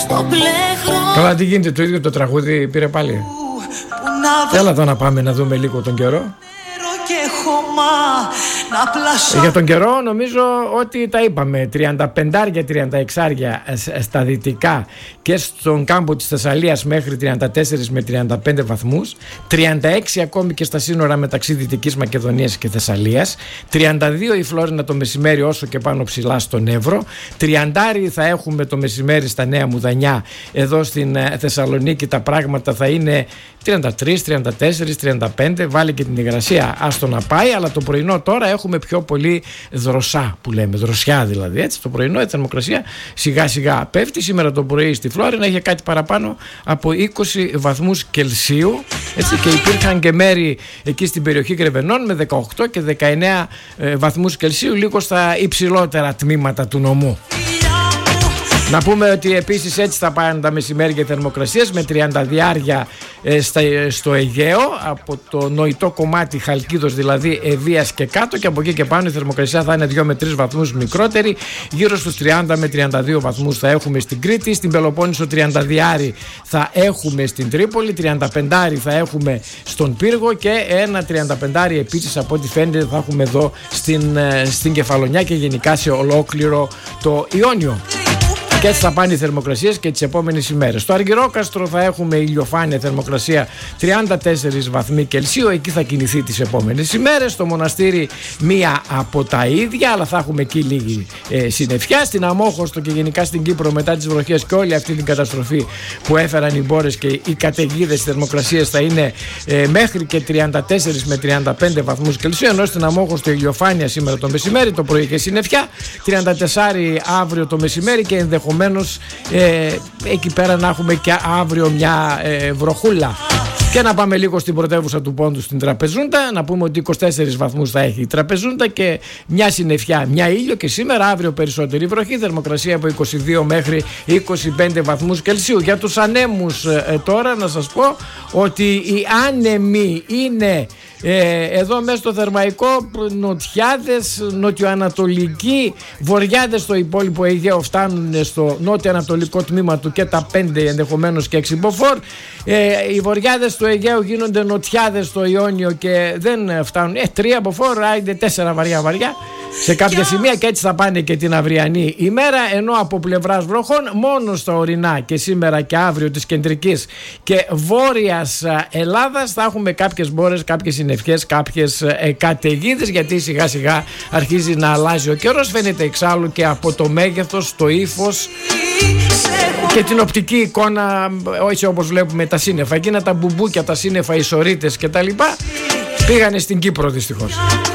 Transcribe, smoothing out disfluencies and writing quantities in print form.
Καλά, τι γίνεται, το ίδιο το τραγούδι πήρε πάλι. Έλα εδώ να πάμε να δούμε λίγο τον καιρό. Για τον καιρό νομίζω ότι τα είπαμε. 35-36 στα δυτικά και στον κάμπο της Θεσσαλίας μέχρι 34 με 35 βαθμούς, 36 ακόμη και στα σύνορα μεταξύ Δυτικής Μακεδονίας και Θεσσαλίας, 32 η Φλόρινα το μεσημέρι όσο και πάνω ψηλά στον Εύρο, 30 θα έχουμε το μεσημέρι στα Νέα Μουδανιά. Εδώ στην Θεσσαλονίκη τα πράγματα θα είναι 33, 34, 35, βάλει και την υγρασία άστο να πάει, αλλά το πρωινό τώρα έχουμε πιο πολύ δροσά που λέμε, δροσιά δηλαδή, έτσι. Το πρωινό η θερμοκρασία σιγά σιγά πέφτει. Σήμερα το πρωί στη Φλόρινα είχε κάτι παραπάνω από 20 βαθμούς Κελσίου, έτσι, και υπήρχαν και μέρη εκεί στην περιοχή Κρεβενών με 18 και 19 βαθμούς Κελσίου, λίγο στα υψηλότερα τμήματα του νομού. Να πούμε ότι επίσης έτσι θα πάνε τα μεσημέρια θερμοκρασίες με 30 διάρκεια στο Αιγαίο, από το νοητό κομμάτι Χαλκίδος δηλαδή Ευβοίας και κάτω, και από εκεί και πάνω η θερμοκρασία θα είναι 2 με 3 βαθμούς μικρότερη, γύρω στους 30 με 32 βαθμούς θα έχουμε στην Κρήτη, στην Πελοπόννησο 30 θα έχουμε στην Τρίπολη, 35 θα έχουμε στον Πύργο και ένα 35 επίσης από ό,τι φαίνεται θα έχουμε εδώ στην Κεφαλονιά και γενικά σε ολόκληρο το Ιόνιο. Και έτσι θα πάνε οι θερμοκρασίες και τις επόμενες ημέρες. Στο Αργυρόκαστρο θα έχουμε ηλιοφάνεια, θερμοκρασία 34 βαθμοί Κελσίου, εκεί θα κινηθεί τις επόμενες ημέρες. Στο Μοναστήρι μία από τα ίδια, αλλά θα έχουμε εκεί λίγη συννεφιά. Στην Αμόχωστο και γενικά στην Κύπρο μετά τις βροχές και όλη αυτή την καταστροφή που έφεραν οι μπόρες και οι καταιγίδες, οι θερμοκρασίες θα είναι μέχρι και 34 με 35 βαθμούς Κελσίου, ενώ στην Αμόχωστο ηλιοφάνεια σήμερα το μεσημέρι, το πρωί και συννεφιά, 34 αύριο το μεσημέρι και ενδεχομένως εκεί πέρα να έχουμε και αύριο μια βροχούλα. Και να πάμε λίγο στην πρωτεύουσα του Πόντου, στην Τραπεζούντα, να πούμε ότι 24 βαθμούς θα έχει η Τραπεζούντα και μια συννεφιά, μια ήλιο, και σήμερα αύριο περισσότερη βροχή, θερμοκρασία από 22 μέχρι 25 βαθμούς Κελσίου. Για τους ανέμους τώρα να σας πω ότι οι άνεμοι είναι εδώ μέσα στο Θερμαϊκό, νοτιάδες, νοτιοανατολικοί, βορειάδες στο υπόλοιπο Αιγαίο φτάνουν στο νότιο-ανατολικό τμήμα του και τα 5 ενδεχομένως και 6 μποφόρ. Οι βορειάδες του Αιγαίου γίνονται νοτιάδες στο Ιόνιο και δεν φτάνουν 3 μποφόρ, άιντε 4 βαριά σε κάποια σημεία, και έτσι θα πάνε και την αυριανή ημέρα, ενώ από πλευράς βροχών μόνο στα ορεινά και σήμερα και αύριο της κεντρικής και βόρειας Ελλάδας θα έχουμε κάποιες μπόρες, κάποιες συννεφιές, κάποιες καταιγίδες, γιατί σιγά σιγά αρχίζει να αλλάζει ο καιρός. Φαίνεται εξάλλου και από το μέγεθος, το ύφος και την οπτική εικόνα, όχι όπως βλέπουμε τα σύννεφα, εκείνα τα μπουμπούκια, τα σύννεφα, οι σωρίτες κτλ. Πήγανε στην Κύπρο δυστυχώς.